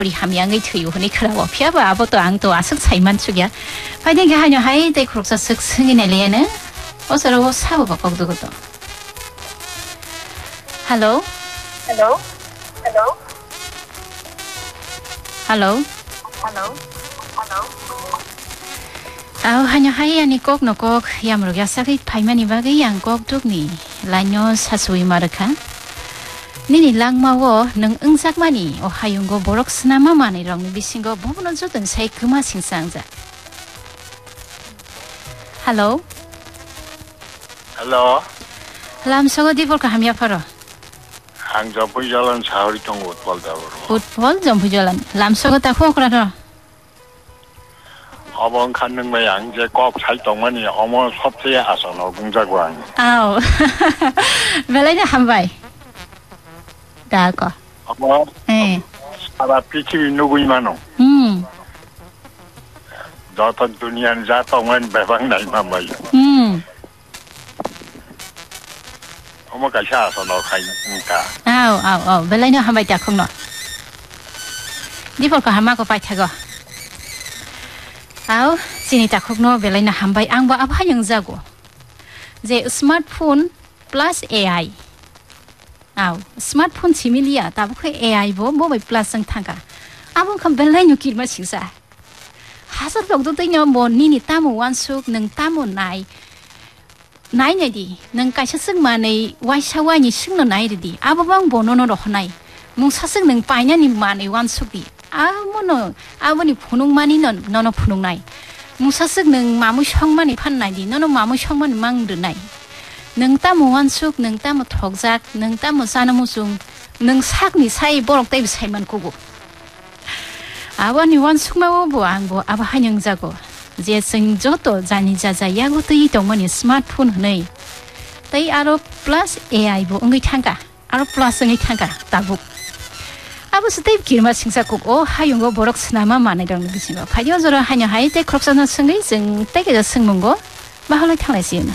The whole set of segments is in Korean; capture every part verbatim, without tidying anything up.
우리 함양의 트유훈이 크라고 피아바 아버도 앙도 아석 사이만 축이야. 파이팅게 하녀 하이데 크록서 쓱 승인의 리에는 어서로 사고 바꿔도 것도. Hello. Hello. Hello. Hello. Hello. Hello. Áo haño hay anh cốc nó cốc yam rồi gasa cái phải mà ni ba cái yang cốc trước ni là nhớ sasui mà được hả? Nini lang mawo nung ung sak mani o hayung go borok snama mani rong ni bising go bobunon zo den sai kuma sing sang za. Hello. Hello. Lam sogo di 볼까 함야 파로. 항저 부자란 사월이 좀 웃벌다고. 웃벌 좀 부자란. 람 sogo ta kho kra 어번 가는 거 양재 꼭 살동만이 어머 섭세에 하서 너 공자관. 아우. 벨레나 함바이. 다고. 어머. 예. 사라 피치 누구 이만호. 음. 너던 두니안 자동만 배방 나이만 봐요. 음. 어머가 샤서 너 가니까. 아우 아우 아우 벨레나 함바이 다 콩노. 디 볼까 함마고 빠이 타고. Áo sini tak khóc nó về lại là hàm bay ăn bao áp hai những giờ của về smartphone plus a i áo smartphone chỉ mình lia ta không a i vô bố bay plus sang thang cả áo không cầm về lại nhiều kiểu mà xíu sa hazard lúc đó tới nhau một nini ta một one suk nâng ta một này này này đi nâng cái sát sức mà này quay sao quay như sức nó này đi áo bao bông nó nó đó này mong sát sức nâng phải nhá ni mà này one suk đi 아무노 아버니 분홍만이 넌 너너 분홍나이 무사쓱 능 마무 형만이 판나이디 너너 마무 형만이 망드나이 능 따무 완숙 능 따무 톡작 능 따무 사나무숭 능 삭니 사이 보록 대비 사이만 고고 아버니 완숙만 오보 앙보 아바 한영자고 이제 승조도 자니자자 야고도 이 동원이 스마트폰 흔의 따이 아로 플러스 에이아이 보 응의 탄가 아로 플러스 응의 탄가 따북 아부 스테이프 기르마 싱사국 오 하용고 보럭 스나마 마네랑 비싱고 파디오저로 하녀 하이테 크롭선은 승의 승 떼게저 승문고 마할로 탕레시나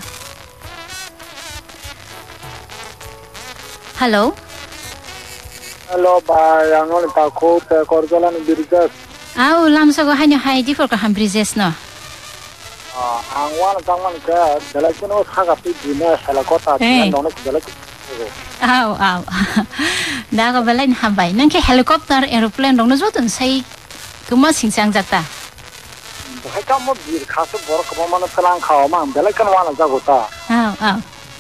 Hello. Hello ba yang on ta ko te korjalan birijas 아우 람서고 하녀 하이디 볼까 한 브리제스 너 ah angwan tangwan ka dalakino saga pi dina salakota nonu dalak 아우 아우 나가 발라인 한바이 능케 헬리콥터 에어플레인 롱노 조든 사이 그마 싱상작다 하이까 뭐 비르 가서 보러 그만은 플랑 가오만 달akkan wana 자고다 아우 아우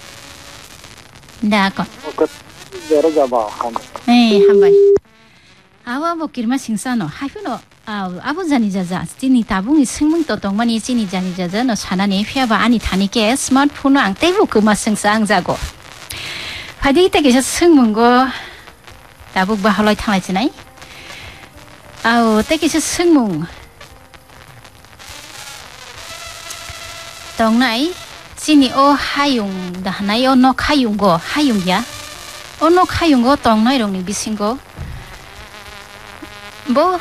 나가 그 여러 잡아 한 에이 한바이 아와 뭐 기르마 싱사노 하휴노 아우 아부자니 자자 지니 다붕이 승문도 동만이 지니 자니 자자 너 사나니 피아바 아니 다니게 스마트폰으로 안 떼고 그마 싱상자고 파디 때 계셔 승문고 나북 바할로이 탕라지나이 아우 때 계셔 승문 동나이 지니 오 하용 다나이 오노 카용고 하용야 오노 카용고 동나이 롱니 비싱고 뭐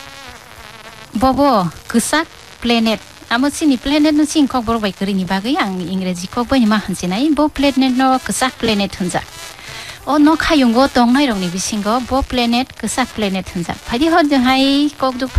보보 그삭 플래닛 아무 시니 플래닛은 신콕 보러 바이 그리니 바그 양 잉그레지 콕 보니 마 한시나이 보 플래닛 노 그삭 플래닛 hun자 어 노 카용고 동나이 롱니 비싱고 보 플래닛 그삭 플래닛 hun자 파디 허드 하이 꼭도